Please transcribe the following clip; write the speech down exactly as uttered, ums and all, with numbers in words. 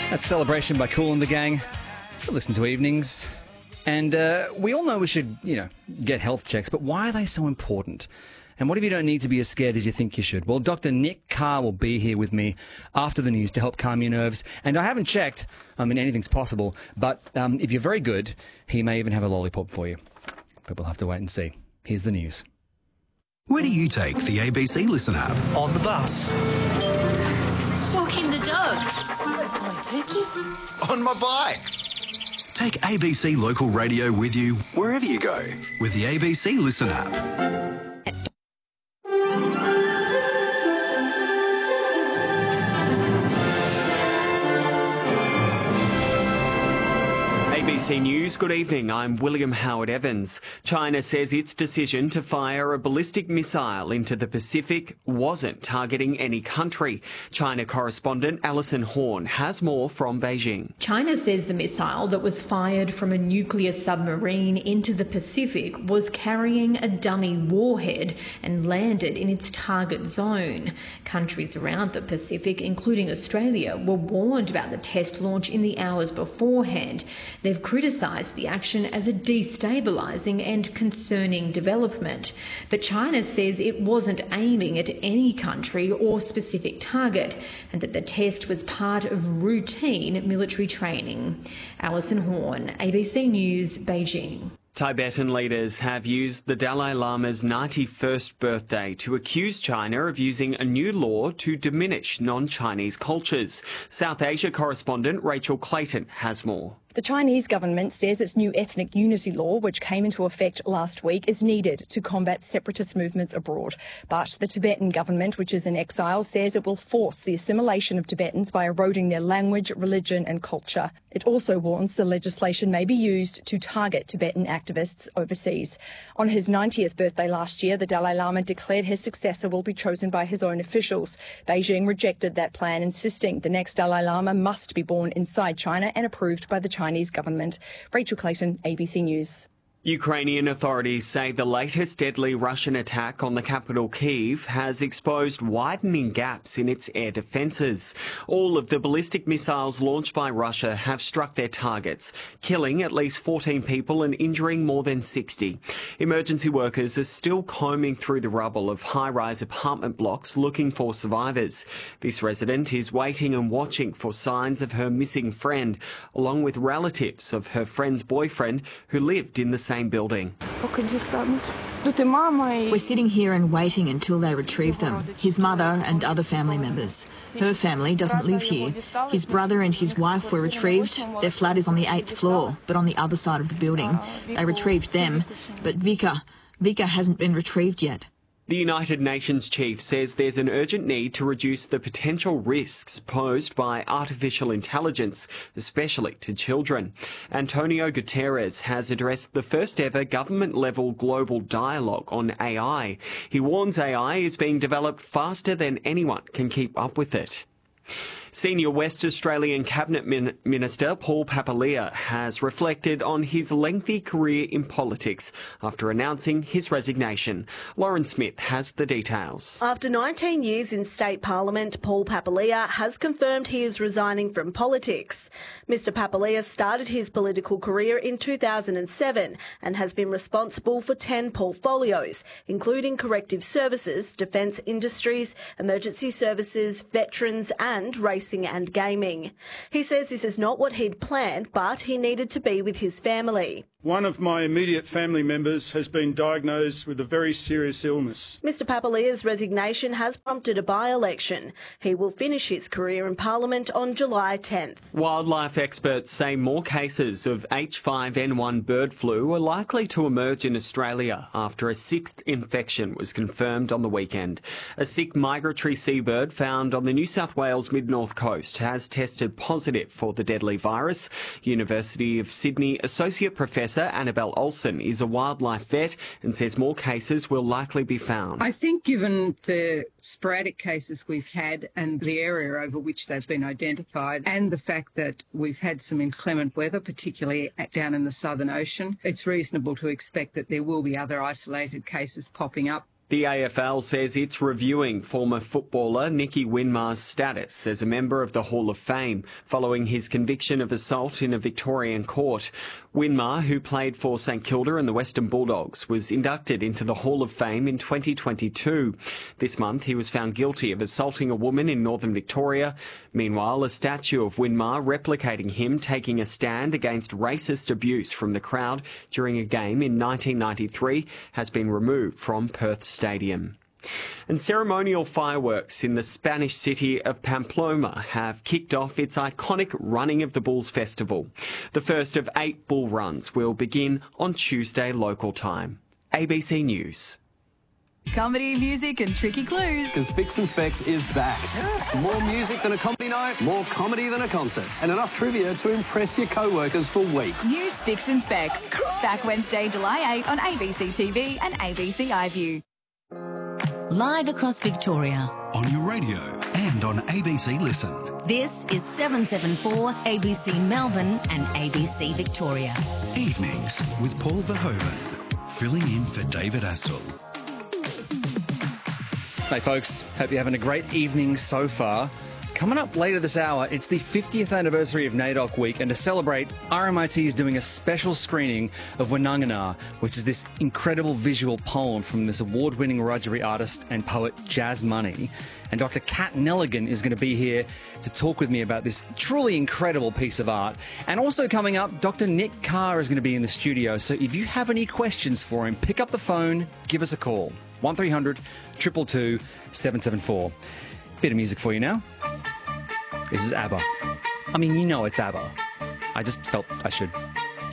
That's Celebration by Kool and the Gang. You listen to Evenings. And uh, we all know we should, you know, get health checks, but why are they so important? And what if you don't need to be as scared as you think you should? Well, Doctor Nick Carr will be here with me after the news to help calm your nerves. And I haven't checked. I mean, anything's possible. But um, if you're very good, he may even have a lollipop for you. But we'll have to wait and see. Here's the news. Where do you take the A B C Listen app? On the bus. Walking the dog. On my bike. Take A B C Local Radio with you wherever you go with the A B C Listen app. A B C News, good evening. I'm William Howard Evans. China says its decision to fire a ballistic missile into the Pacific wasn't targeting any country. China correspondent Alison Horn has more from Beijing. China says the missile that was fired from a nuclear submarine into the Pacific was carrying a dummy warhead and landed in its target zone. Countries around the Pacific, including Australia, were warned about the test launch in the hours beforehand. They've criticised the action as a destabilising and concerning development. But China says it wasn't aiming at any country or specific target and that the test was part of routine military training. Alison Horn, A B C News, Beijing. Tibetan leaders have used the Dalai Lama's ninety-first birthday to accuse China of using a new law to diminish non-Chinese cultures. South Asia correspondent Rachel Clayton has more. The Chinese government says its new ethnic unity law, which came into effect last week, is needed to combat separatist movements abroad. But the Tibetan government, which is in exile, says it will force the assimilation of Tibetans by eroding their language, religion and culture. It also warns the legislation may be used to target Tibetan activists overseas. On his ninetieth birthday last year, the Dalai Lama declared his successor will be chosen by his own officials. Beijing rejected that plan, insisting the next Dalai Lama must be born inside China and approved by the Chinese government. Rachel Clayton, A B C News. Ukrainian authorities say the latest deadly Russian attack on the capital Kyiv has exposed widening gaps in its air defences. All of the ballistic missiles launched by Russia have struck their targets, killing at least fourteen people and injuring more than sixty. Emergency workers are still combing through the rubble of high-rise apartment blocks looking for survivors. This resident is waiting and watching for signs of her missing friend, along with relatives of her friend's boyfriend who lived in the same building. We're sitting here and waiting until they retrieve them, his mother and other family members. Her family doesn't live here. His brother and his wife were retrieved. Their flat is on the eighth floor, but on the other side of the building. They retrieved them, but Vika, Vika hasn't been retrieved yet. The United Nations chief says there's an urgent need to reduce the potential risks posed by artificial intelligence, especially to children. Antonio Guterres has addressed the first ever government-level global dialogue on A I. He warns A I is being developed faster than anyone can keep up with it. Senior West Australian Cabinet Min- Minister Paul Papalia has reflected on his lengthy career in politics after announcing his resignation. Lauren Smith has the details. After nineteen years in state parliament, Paul Papalia has confirmed he is resigning from politics. Mister Papalia started his political career in two thousand seven and has been responsible for ten portfolios, including corrective services, defence industries, emergency services, veterans and racing and gaming. He says this is not what he'd planned, but he needed to be with his family. One of my immediate family members has been diagnosed with a very serious illness. Mister Papalia's resignation has prompted a by-election. He will finish his career in Parliament on July tenth. Wildlife experts say more cases of H five N one bird flu are likely to emerge in Australia after a sixth infection was confirmed on the weekend. A sick migratory seabird found on the New South Wales mid-north coast has tested positive for the deadly virus. University of Sydney Associate Professor Annabelle Olsen is a wildlife vet and says more cases will likely be found. I think given the sporadic cases we've had and the area over which they've been identified and the fact that we've had some inclement weather, particularly down in the Southern Ocean, it's reasonable to expect that there will be other isolated cases popping up. The A F L says it's reviewing former footballer Nicky Winmar's status as a member of the Hall of Fame following his conviction of assault in a Victorian court. Winmar, who played for St Kilda and the Western Bulldogs, was inducted into the Hall of Fame in twenty twenty-two. This month he was found guilty of assaulting a woman in northern Victoria. Meanwhile, a statue of Winmar replicating him taking a stand against racist abuse from the crowd during a game in nineteen ninety-three has been removed from Perth Stadium. And ceremonial fireworks in the Spanish city of Pamplona have kicked off its iconic Running of the Bulls festival. The first of eight bull runs will begin on Tuesday local time. A B C News. Comedy, music and tricky clues. Because Spicks and Specs is back. Yeah. More music than a comedy night, more comedy than a concert, and enough trivia to impress your co-workers for weeks. New Spicks and Specs. Back Wednesday, July eighth on A B C T V and A B C iView. Live across Victoria. On your radio and on A B C Listen. This is seven seven four A B C Melbourne and A B C Victoria. Evenings with Paul Verhoeven, filling in for David Astle. Hey folks, hope you're having a great evening so far. Coming up later this hour, it's the fiftieth anniversary of NAIDOC Week, and to celebrate, R M I T is doing a special screening of Winangana, which is this incredible visual poem from this award-winning Wiradjuri artist and poet Jazz Money. And Doctor Kat Nelligan is going to be here to talk with me about this truly incredible piece of art. And also coming up, Doctor Nick Carr is going to be in the studio, so if you have any questions for him, pick up the phone, give us a call. one three hundred, two two two, seven seven four. Bit of music for you now. This is ABBA. I mean, you know it's ABBA. I just felt I should.